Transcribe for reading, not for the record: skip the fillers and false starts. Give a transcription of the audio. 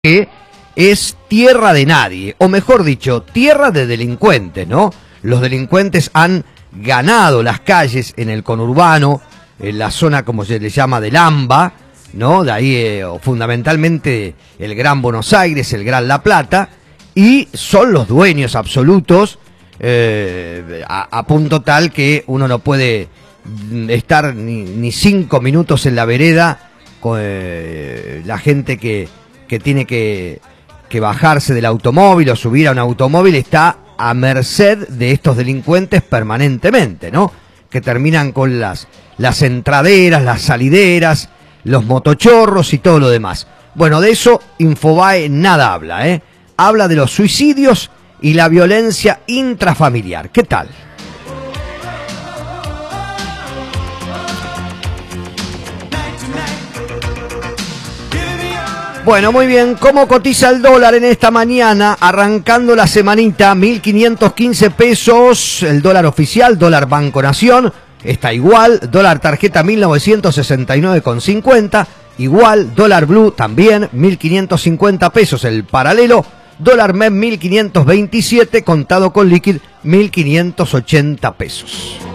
que es tierra de nadie, o mejor dicho, tierra de delincuentes, ¿no? Los delincuentes han ganado las calles en el conurbano, en la zona, como se le llama, del AMBA, ¿no? De ahí fundamentalmente el Gran Buenos Aires, el Gran La Plata, y son los dueños absolutos, a punto tal que uno no puede estar ni 5 minutos en la vereda con la gente que tiene que bajarse del automóvil o subir a un automóvil, está a merced de estos delincuentes permanentemente, ¿no? Que terminan con las entraderas, las salideras, los motochorros y todo lo demás. Bueno, de eso Infobae nada habla, ¿eh? Habla de los suicidios y la violencia intrafamiliar. ¿Qué tal? Bueno, muy bien. ¿Cómo cotiza el dólar en esta mañana? Arrancando la semanita, 1.515 pesos. El dólar oficial, dólar Banco Nación, está igual. Dólar tarjeta 1.969,50. Igual. Dólar Blue también, 1.550 pesos. El paralelo. Dólar MEP 1.527, contado con liquid 1.580 pesos.